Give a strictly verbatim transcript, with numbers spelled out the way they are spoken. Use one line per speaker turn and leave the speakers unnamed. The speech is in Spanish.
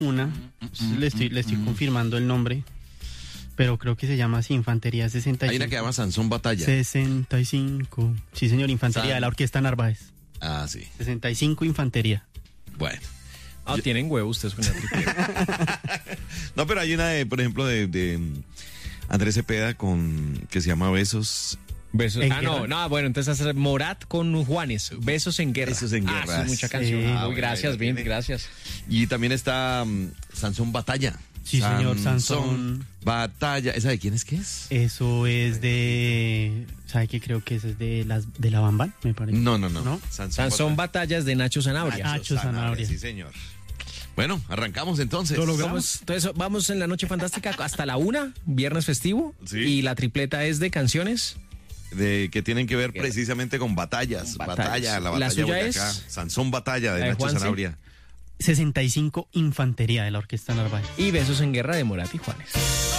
una, le estoy, le estoy confirmando el nombre, pero creo que se llama así, Infantería sesenta y cinco.
Hay una que llama Sansón Batalla.
sesenta y cinco. Sí, señor, Infantería
San...
de la Orquesta Narváez.
Ah, sí.
sesenta y cinco Infantería.
Bueno.
Ah,
Yo...
tienen huevos ustedes con la tripleta.
No, pero hay una, de, por ejemplo, de, de Andrés Cepeda con que se llama Besos.
Besos.
¿En
Ah, no,
guerra?
no, bueno, entonces hacer Morat con Juanes. Besos en guerra.
Besos en
Ah,
guerra.
sí, mucha canción.
Sí.
Muy
Ah, bueno,
gracias,
ahí
bien,
tiene.
gracias.
Y también está um, Sansón Batalla.
Sí, señor, Sansón.
Batalla. ¿Esa de quién es que es?
Eso es de... ¿Sabe qué? Creo que eso es de, las, de la Bambán, me parece.
No, no, no.
¿No?
Sansón Batallas de Nacho Zanabria.
Nacho Zanabria.
Sí, señor. Bueno, arrancamos entonces.
Lo logramos.
Vamos, entonces vamos en la noche fantástica hasta la una, viernes festivo.
Sí.
Y la tripleta es de canciones.
De, que tienen que ver precisamente con batallas.
Batallas.
Batalla, la
La
batalla
suya
de Boyacá.
es-
Sansón Batalla de
¿La de
Nacho
Juanse?
Zanabria.
sesenta y cinco Infantería de la Orquesta Narváez.
Y Besos en guerra de Morat y Juanes.